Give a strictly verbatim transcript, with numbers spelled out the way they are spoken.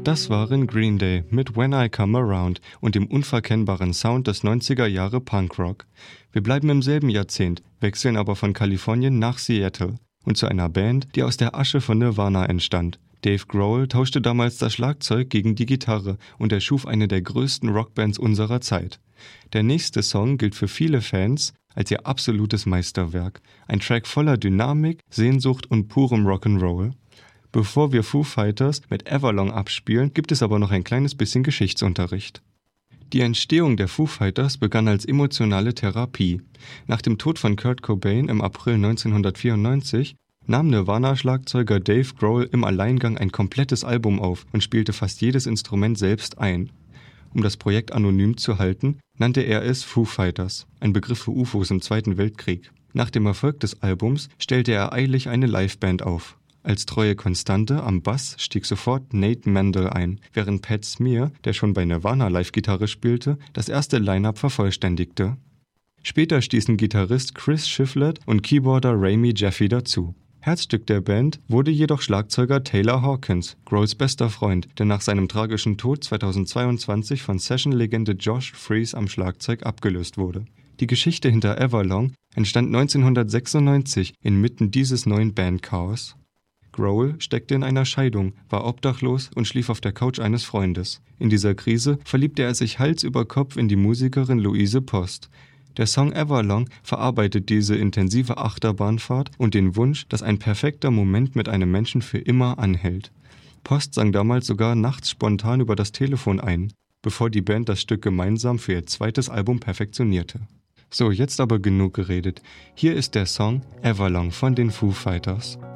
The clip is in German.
Das waren Green Day mit When I Come Around und dem unverkennbaren Sound des neunziger Jahre Punkrock. Wir bleiben im selben Jahrzehnt, wechseln aber von Kalifornien nach Seattle und zu einer Band, die aus der Asche von Nirvana entstand. Dave Grohl tauschte damals das Schlagzeug gegen die Gitarre und erschuf eine der größten Rockbands unserer Zeit. Der nächste Song gilt für viele Fans als ihr absolutes Meisterwerk. Ein Track voller Dynamik, Sehnsucht und purem Rock'n'Roll. Bevor wir Foo Fighters mit Everlong abspielen, gibt es aber noch ein kleines bisschen Geschichtsunterricht. Die Entstehung der Foo Fighters begann als emotionale Therapie. Nach dem Tod von Kurt Cobain im April neunzehnhundertvierundneunzig nahm Nirvana-Schlagzeuger Dave Grohl im Alleingang ein komplettes Album auf und spielte fast jedes Instrument selbst ein. Um das Projekt anonym zu halten, nannte er es Foo Fighters, ein Begriff für U F Os im Zweiten Weltkrieg. Nach dem Erfolg des Albums stellte er eilig eine Liveband auf. Als treue Konstante am Bass stieg sofort Nate Mendel ein, während Pat Smear, der schon bei Nirvana Live-Gitarre spielte, das erste Line-Up vervollständigte. Später stießen Gitarrist Chris Shiflett und Keyboarder Rami Jaffe dazu. Herzstück der Band wurde jedoch Schlagzeuger Taylor Hawkins, Grohls bester Freund, der nach seinem tragischen Tod zweitausendzweiundzwanzig von Session-Legende Josh Freese am Schlagzeug abgelöst wurde. Die Geschichte hinter Everlong entstand neunzehnhundertsechsundneunzig inmitten dieses neuen Bandchaos. Grohl steckte in einer Scheidung, war obdachlos und schlief auf der Couch eines Freundes. In dieser Krise verliebte er sich Hals über Kopf in die Musikerin Louise Post. Der Song Everlong verarbeitet diese intensive Achterbahnfahrt und den Wunsch, dass ein perfekter Moment mit einem Menschen für immer anhält. Post sang damals sogar nachts spontan über das Telefon ein, bevor die Band das Stück gemeinsam für ihr zweites Album perfektionierte. So, jetzt aber genug geredet. Hier ist der Song Everlong von den Foo Fighters.